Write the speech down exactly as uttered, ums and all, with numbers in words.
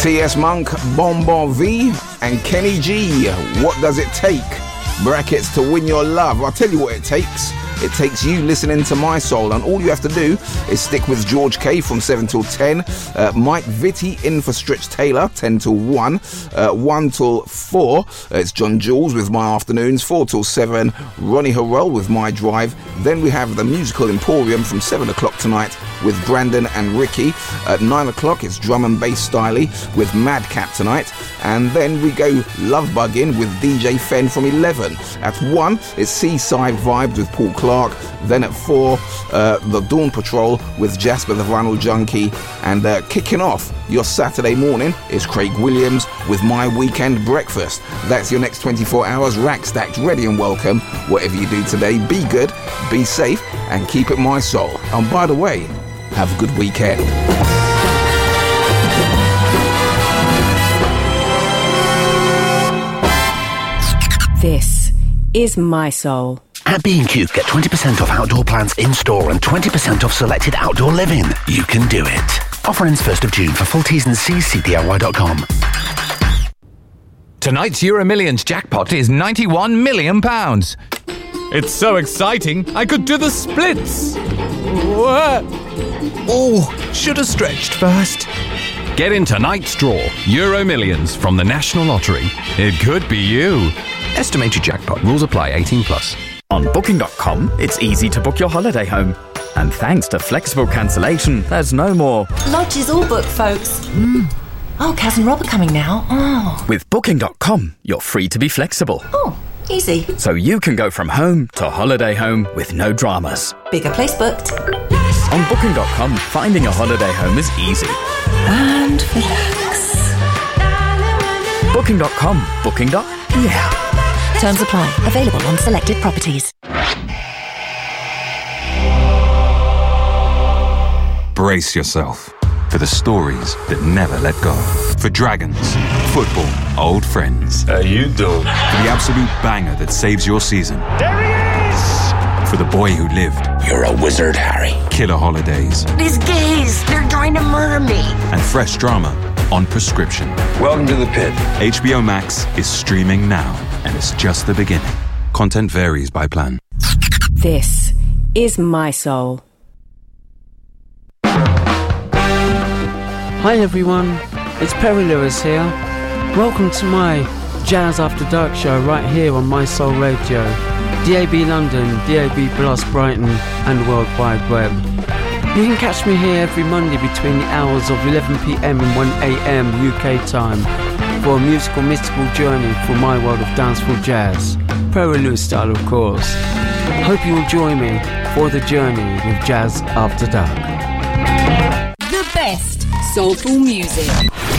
T S Monk, Bon Bon V, and Kenny G. What does it take? Brackets to win your love. I'll tell you what it takes. It takes you listening to My Soul, and all you have to do is stick with George K from seven till ten, uh, Mike Vitti in for Stretch Taylor, ten till one, uh, one till four, uh, it's John Jules with My Afternoons, four till seven, Ronnie Harrell with My Drive. Then we have the Musical Emporium from seven o'clock tonight with Brandon and Ricky. At nine o'clock it's Drum and Bass Styley with Madcap tonight, and then we go Love Buggin' with D J Fen from eleven. At one it's Seaside Vibes with Paul Clark. Then at four, uh, the Dawn Patrol with Jasper the Vinyl Junkie. And uh, kicking off your Saturday morning is Craig Williams with My Weekend Breakfast. That's your next twenty-four hours rack stacked, ready and welcome. Whatever you do today, be good, be safe, and keep it My Soul. And by the way, have a good weekend. This is My Soul. At B and Q, get twenty percent off outdoor plants in-store and twenty percent off selected outdoor living. You can do it. Offer ends first of June. For full T's and C's, see D I Y dot com. Tonight's Euro Millions jackpot is ninety-one million pounds. It's so exciting, I could do the splits. What? Oh, should have stretched first. Get in tonight's draw, Euro Millions from the National Lottery. It could be you. Estimated jackpot. Rules apply. eighteen plus. On Booking dot com, it's easy to book your holiday home. And thanks to flexible cancellation, there's no more Lodge is all booked, folks. Mm. Oh, Kaz and Rob are coming now. Oh. With Booking dot com, you're free to be flexible. Oh, easy. So you can go from home to holiday home with no dramas. Bigger place booked. On Booking dot com, finding a holiday home is easy. And relax. Booking dot com. Booking. Yeah. Terms apply. Available on selected properties. Brace yourself for the stories that never let go. For dragons, football, old friends. How you doing? For the absolute banger that saves your season. There he is! For the boy who lived. You're a wizard, Harry. Killer holidays. These gays, they're trying to murder me. And fresh drama on prescription. Welcome to the pit. H B O Max is streaming now, and it's just the beginning. Content varies by plan. This is My Soul. Hi everyone, it's Perry Lewis here. Welcome to my Jazz After Dark show right here on My Soul Radio, D A B London, D A B Plus Brighton and World Wide Web. You can catch me here every Monday between the hours of eleven p.m. and one a.m. U K time for a musical mystical journey through my world of danceful jazz, Perry Lewis style of course. Hope you will join me for the journey with Jazz After Dark. The best soulful music.